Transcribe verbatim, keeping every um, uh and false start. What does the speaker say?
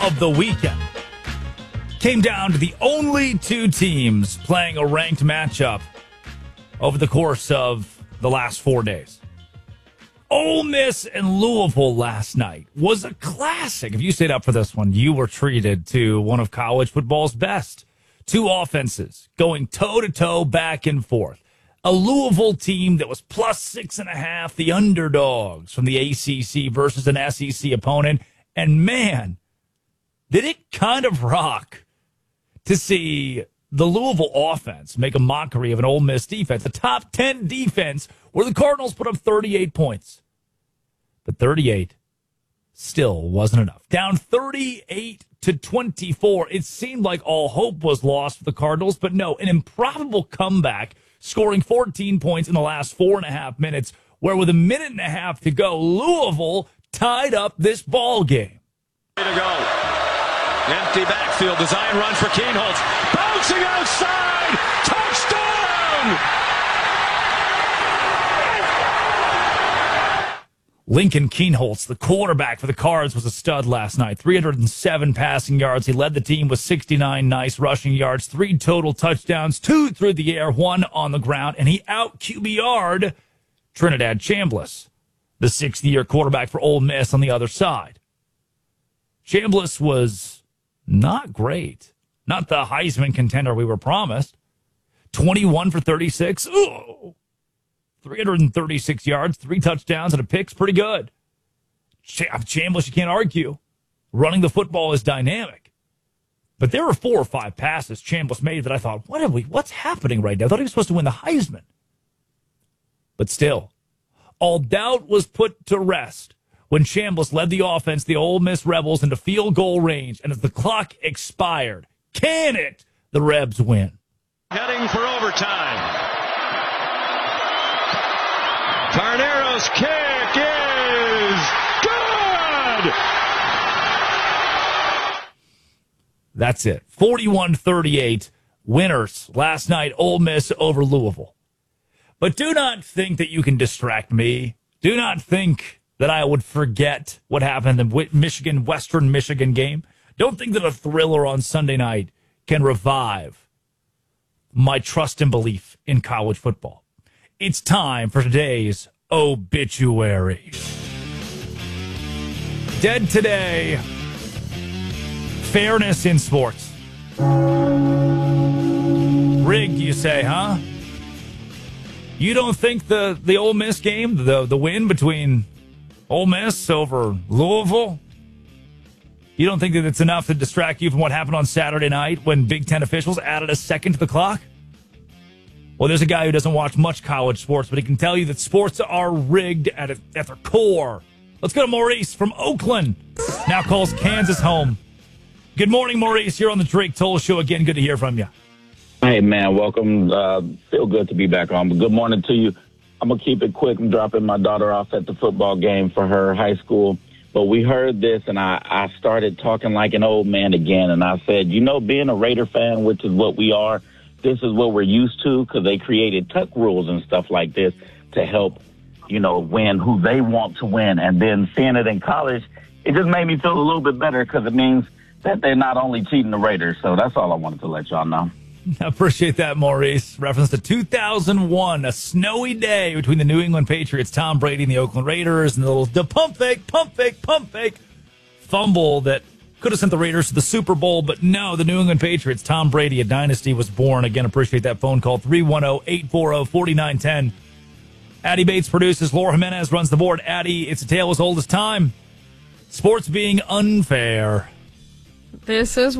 of the weekend came down to the only two teams playing a ranked matchup over the course of the last four days. Ole Miss and Louisville last night was a classic. If you stayed up for this one, you were treated to one of college football's best. Two offenses going toe-to-toe back and forth. A Louisville team that was plus six and a half, the underdogs from the A C C versus an S E C opponent. And man, did it kind of rock to see the Louisville offense make a mockery of an Ole Miss defense, a top ten defense where the Cardinals put up thirty-eight points. But thirty-eight still wasn't enough. Down thirty-eight to twenty-four. It seemed like all hope was lost for the Cardinals, but no, an improbable comeback, scoring fourteen points in the last four and a half minutes, where with a minute and a half to go, Louisville tied up this ball game. Way to go. Empty backfield, design run for Kienholz. Bouncing outside. Touchdown! Lincoln Kienholz, the quarterback for the Cards, was a stud last night. three hundred seven passing yards. He led the team with sixty-nine nice rushing yards, three total touchdowns, two through the air, one on the ground, and he out-Q B R'd Trinidad Chambliss, the sixth-year quarterback for Ole Miss on the other side. Chambliss was not great. Not the Heisman contender we were promised. twenty-one for thirty-six. Ooh. three hundred thirty-six yards, three touchdowns, and a pick's pretty good. Ch- Chambliss, you can't argue. Running the football is dynamic. But there were four or five passes Chambliss made that I thought, what are we, what's happening right now? I thought he was supposed to win the Heisman. But still, all doubt was put to rest when Chambliss led the offense, the Ole Miss Rebels, into field goal range. And as the clock expired, can it? The Rebs win. Heading for overtime. Tarnero's kick is good! That's it. forty-one thirty-eight winners last night, Ole Miss over Louisville. But do not think that you can distract me. Do not think that I would forget what happened in the Michigan, Western Michigan game. Don't think that a thriller on Sunday night can revive my trust and belief in college football. It's time for today's obituary. Dead today. Fairness in sports. Rigged, you say, huh? You don't think the, the Ole Miss game, the, the win between Ole Miss over Louisville, you don't think that it's enough to distract you from what happened on Saturday night when Big Ten officials added a second to the clock? Well, there's a guy who doesn't watch much college sports, but he can tell you that sports are rigged at, a, at their core. Let's go to Maurice from Oakland. Now calls Kansas home. Good morning, Maurice. You're on the Drake Toll Show again. Good to hear from you. Hey, man. Welcome. Uh, feel good to be back on. But good morning to you. I'm going to keep it quick. I'm dropping my daughter off at the football game for her high school. But we heard this, and I, I started talking like an old man again. And I said, you know, being a Raider fan, which is what we are, this is what we're used to because they created tuck rules and stuff like this to help, you know, win who they want to win. And then seeing it in college, it just made me feel a little bit better because it means that they're not only cheating the Raiders. So that's all I wanted to let y'all know. I appreciate that, Maurice. Reference to two thousand one, a snowy day between the New England Patriots, Tom Brady, and the Oakland Raiders, and the little the pump fake, pump fake, pump fake fumble that could have sent the Raiders to the Super Bowl, but no, the New England Patriots, Tom Brady, a dynasty was born. Again, appreciate that phone call, three one zero, eight four zero, four nine one zero. Addie Bates produces, Laura Jimenez runs the board. Addie, it's a tale as old as time. Sports being unfair. This is